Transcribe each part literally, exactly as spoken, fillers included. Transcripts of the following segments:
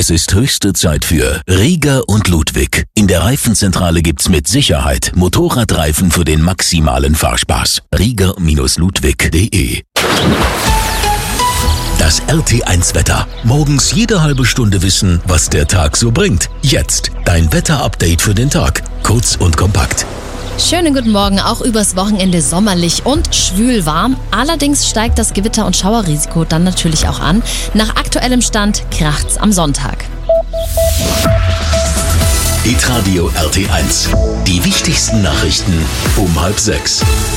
Es ist höchste Zeit für Rieger und Ludwig. In der Reifenzentrale gibt's mit Sicherheit Motorradreifen für den maximalen Fahrspaß. Rieger Ludwig punkt de. Das R T eins Wetter. Morgens jede halbe Stunde wissen, was der Tag so bringt. Jetzt dein Wetterupdate für den Tag. Kurz und kompakt. Schönen guten Morgen, auch übers Wochenende sommerlich und schwül warm. Allerdings steigt das Gewitter- und Schauerrisiko dann natürlich auch an. Nach aktuellem Stand kracht's am Sonntag. Hitradio R T eins. Die wichtigsten Nachrichten um halb sechs.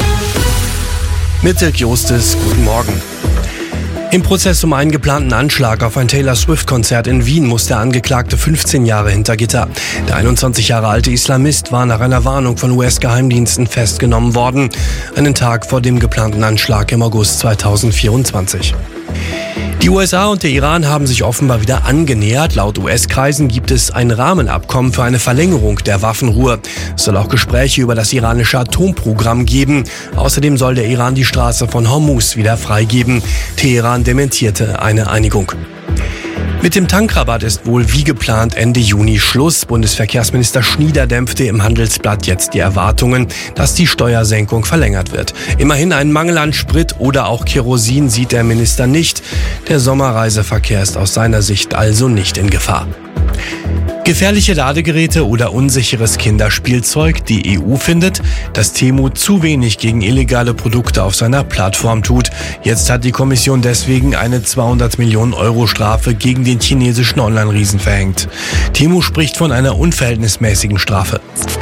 Mit Dirk Jostes, guten Morgen. Im Prozess um einen geplanten Anschlag auf ein Taylor Swift-Konzert in Wien muss der Angeklagte fünfzehn Jahre hinter Gitter. Der einundzwanzig Jahre alte Islamist war nach einer Warnung von U S-Geheimdiensten festgenommen worden, einen Tag vor dem geplanten Anschlag im August zweitausendvierundzwanzig. Die U S A und der Iran haben sich offenbar wieder angenähert. Laut U S-Kreisen gibt es ein Rahmenabkommen für eine Verlängerung der Waffenruhe. Es soll auch Gespräche über das iranische Atomprogramm geben. Außerdem soll der Iran die Straße von Hormuz wieder freigeben. Teheran dementierte eine Einigung. Mit dem Tankrabatt ist wohl wie geplant Ende Juni Schluss. Bundesverkehrsminister Schnieder dämpfte im Handelsblatt jetzt die Erwartungen, dass die Steuersenkung verlängert wird. Immerhin einen Mangel an Sprit oder auch Kerosin sieht der Minister nicht. Der Sommerreiseverkehr ist aus seiner Sicht also nicht in Gefahr. Gefährliche Ladegeräte oder unsicheres Kinderspielzeug. Die E U findet, dass Temu zu wenig gegen illegale Produkte auf seiner Plattform tut. Jetzt hat die Kommission deswegen eine zweihundert Millionen Euro Strafe gegen den chinesischen Online-Riesen verhängt. Temu spricht von einer unverhältnismäßigen Strafe.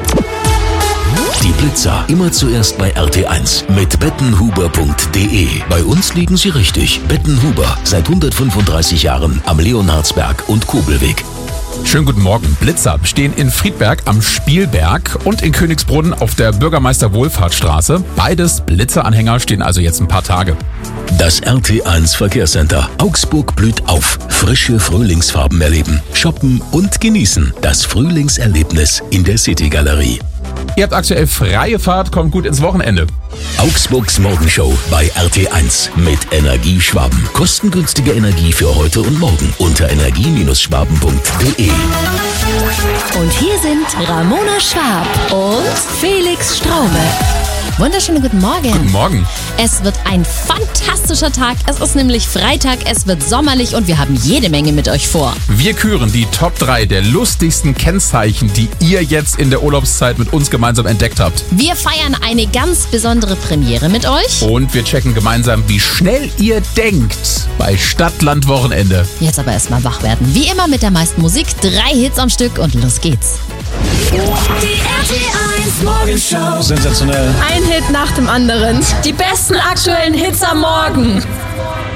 Die Blitzer immer zuerst bei R T eins mit bettenhuber punkt de. Bei uns liegen sie richtig. Bettenhuber, seit hundertfünfunddreißig Jahren am Leonhardsberg und Kobelweg. Schönen guten Morgen. Blitzer stehen in Friedberg am Spielberg und in Königsbrunn auf der Bürgermeister-Wohlfahrtsstraße. Beides Blitzeranhänger stehen also jetzt ein paar Tage. Das R T eins Verkehrscenter. Augsburg blüht auf. Frische Frühlingsfarben erleben, shoppen und genießen. Das Frühlingserlebnis in der City-Galerie. Ihr habt aktuell freie Fahrt, kommt gut ins Wochenende. Augsburgs Morgenshow bei R T eins mit Energieschwaben. Kostengünstige Energie für heute und morgen unter energie schwaben punkt de. Und hier sind Ramona Schwab und Felix Straume. Wunderschönen guten Morgen. Guten Morgen. Es wird ein fantastischer Tag. Es ist nämlich Freitag, es wird sommerlich und wir haben jede Menge mit euch vor. Wir küren die Top drei der lustigsten Kennzeichen, die ihr jetzt in der Urlaubszeit mit uns gemeinsam entdeckt habt. Wir feiern eine ganz besondere Premiere mit euch. Und wir checken gemeinsam, wie schnell ihr denkt bei Stadtland Wochenende. Jetzt aber erstmal wach werden. Wie immer mit der meisten Musik, drei Hits am Stück und los geht's. Die R T eins Morgenshow. Sensationell. Ein Hit nach dem anderen. Die besten aktuellen Hits am Morgen.